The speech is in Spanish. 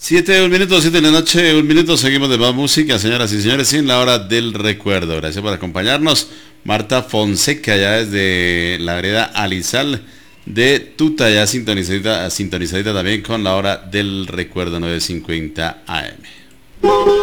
7, 1 minuto, 7 de la noche, 1 minuto, seguimos de más música, señoras y señores, en la hora del recuerdo. Gracias por acompañarnos. Marta Fonseca, ya desde la vereda Alizal de Tuta, ya sintonizadita también con la hora del recuerdo, 9:50 AM.